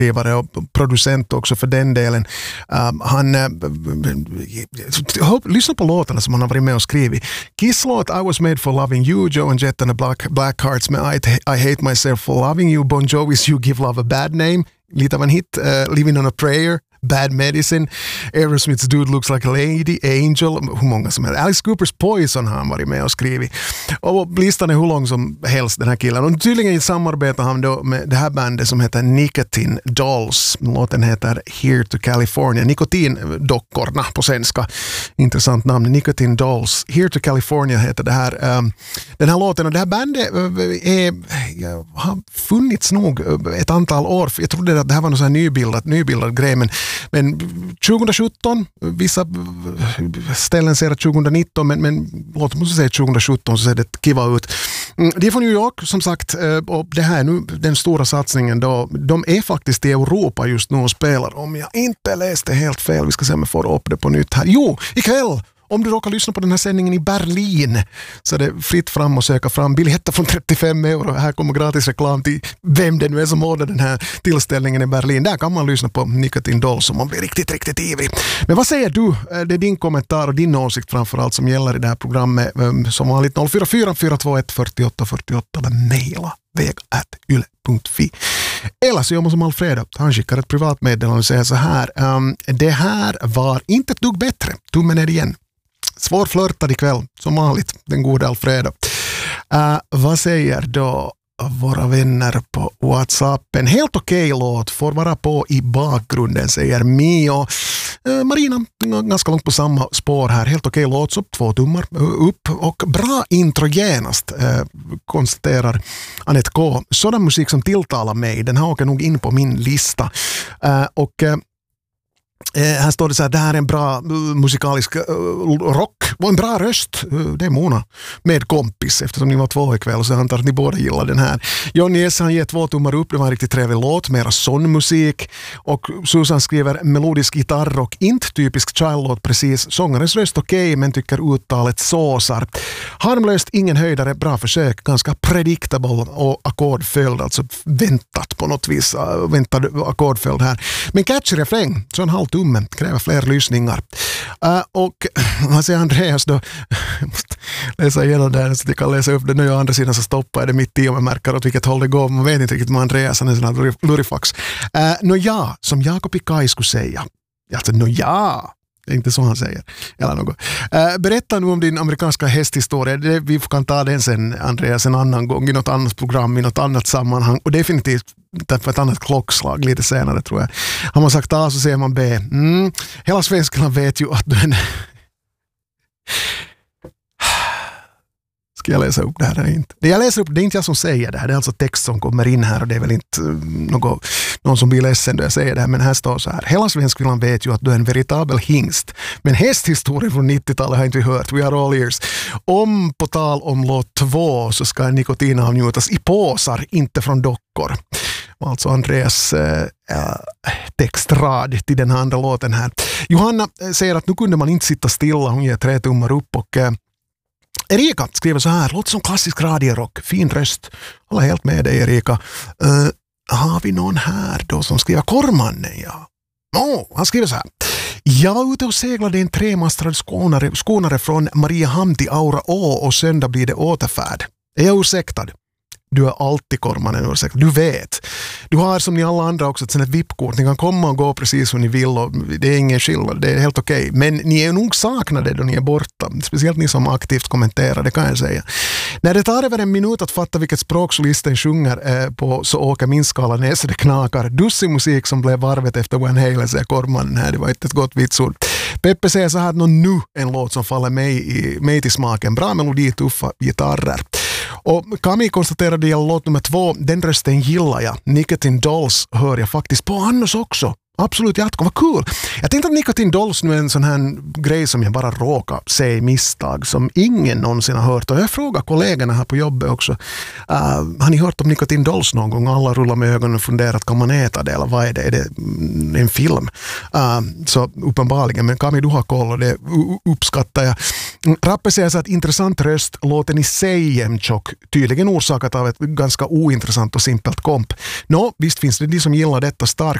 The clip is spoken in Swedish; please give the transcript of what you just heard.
och producent också för den delen. Han lyssna på låtarna som han har varit med och skrivit. Kiss-låt I Was Made For Loving You, Joe and Jett and the Blackhearts med I Hate Myself For Loving You, Bon Jovi's You Give Love A Bad Name, lite av en hit, Living On A Prayer, Bad Medicine, Aerosmith's Dude Looks Like a Lady, Angel, hur många som helst. Alice Coopers Poison har han varit med och skrivit. Och listan är hur lång som helst, den här killen. Och tydligen samarbetar han då med det här bandet som heter Nicotine Dolls. Låten heter Here to California. Nikotindockorna på svenska. Intressant namn. Nicotine Dolls. Here to California heter det här. Den här låten, och det här bandet har funnits nog ett antal år. Jag trodde att det här var något så här nybildad grej, men 2017, vissa ställen säger att 2019, men låt oss säga 2017 så ser det kiva ut. Det är från New York som sagt, och det här nu, den stora satsningen då, de är faktiskt i Europa just nu och spelar, om jag inte läste helt fel, vi ska se om jag får upp det på nytt här. Jo, ikväll! Om du råkar lyssna på den här sändningen i Berlin så är det fritt fram och söka fram biljetter från 35 €. Här kommer gratis reklam till vem det nu är som ordnar den här tillställningen i Berlin. Där kan man lyssna på Nicotine Dolls om man blir riktigt, riktigt ivrig. Men vad säger du? Det är din kommentar och din åsikt framförallt som gäller i det här programmet. Som vanligt 044 421 48 48 eller mejla vega@yle.fi. Eller så gör man som Alfredo. Han skickar ett privat meddelande och säger så här. Det här var inte ett dugg bättre. Tummen ner igen. Svårflörtad ikväll, som vanligt, den gode Alfredo. Vad säger då våra vänner på WhatsAppen? Helt okej låt, får vara på i bakgrunden, säger Mio. Marina, ganska långt på samma spår här. Helt okej låt, så 2 tummar upp. Och bra intro genast, konstaterar Anette K. Sådan musik som tilltalar mig, den här åker nog in på min lista. Här står det så här, det här är en bra musikalisk rock och en bra röst. Det är Mona med kompis, eftersom ni var 2 ikväll, så jag antar att ni båda gillar den här. Johnny S. han ger 2 tummar upp, det var en riktigt trevlig låt, mera sånmusik. Och Susan skriver melodisk gitarr och inte typisk child-låt precis. Sångarens röst okej, men tycker uttalet såsar. Harmlöst, ingen höjdare, bra försök, ganska predictable och ackordföljd, alltså väntat på något vis, väntad ackordföljd här. Men catchy refräng, så en halv tumme, kräver fler lyssningar. Och vad säger Andreas då? Jag måste läsa igenom det här så att jag kan läsa upp det nu, och andra sidan så stoppar jag det mitt i om jag märker åt vilket håll det går. Man vet inte riktigt med Andreas, han är sån här lurifax. Som Jakob Ikai skulle säga. Alltså, det är inte så han säger. Eller något. Berätta nu om din amerikanska hästhistoria. Vi kan ta den sen, Andreas, en annan gång i något annat program, i något annat sammanhang. Och definitivt för ett annat klockslag lite senare, tror jag. Har man sagt A så säger man B. Hela svenskarna vet ju att du är... Ska jag läsa upp det här eller inte? Det jag läser upp, det är inte jag som säger det här. Det är alltså text som kommer in här, och det är väl inte någon som blir ledsen då jag säger det här. Men här står så här. Hela svenskarna vet ju att du är en veritabel hingst. Men hästhistorien från 90-talet har inte vi hört. We are all ears. På tal om låt 2 så ska nikotin avnjutas i påsar, inte från dockor. Alltså Andreas textrad till den andra låten här. Johanna säger att nu kunde man inte sitta stilla. Hon ger 3 tummar upp, och Erika skriver så här, låter som klassisk radiorock, fin röst. Håller helt med dig, Erika. Har vi någon här då som skriver Kormannen? Ja. Han skriver så här. Jag var ute och seglade en 3-mastad skonare från Mariehamn till Aura Å, och söndag blir det återfärd. Är jag ursäktad? Du är alltid Kormanen ursäktad. Du vet. Du har som ni alla andra också ett VIP-kort. Ni kan komma och gå precis hur ni vill, och det är ingen skillnad. Det är helt okej. Men ni är nog saknade då ni är borta. Speciellt ni som aktivt kommenterar, det kan jag säga. När det tar över en minut att fatta vilket språk solisten sjunger på, så åker min skala ner så det knakar. Dussi musik som blev varvet efter Van Halen, säger Kormanen här. Det var inte ett gott vitsord. Peppe säger så här, nu en låt som faller mig till smaken. Bra melodi, tuffa gitarrer. Och Kami konstaterade i låt nummer 2, den rösten gillar jag. Nicotine Dolls hör jag faktiskt på annars också. Absolut, vad kul. Jag tänkte att Nicotine Dolls nu är en sån här grej som jag bara råkar säga i misstag, som ingen någonsin har hört. Och jag frågar kollegorna här på jobbet också. Har ni hört om Nicotine Dolls någon gång? Alla rullar med ögonen och funderar att kan man äta det eller vad är det? Är det en film? Så uppenbarligen, men Kami, du har koll och det uppskattar jag. Rappe säger så att intressant röst, låten i sig jämntjock, tydligen orsakat av ett ganska ointressant och simpelt komp. Visst finns det de som gillar detta starkt,